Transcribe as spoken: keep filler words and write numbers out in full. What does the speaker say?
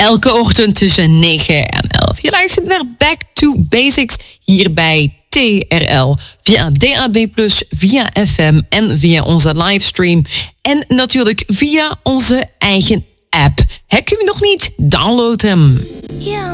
Elke ochtend tussen negen en elf. Je luistert naar Back to Basics hier bij T R L. Via D A B plus, via F M en via onze livestream. En natuurlijk via onze eigen app. Heb je hem nog niet? Download hem. Ja.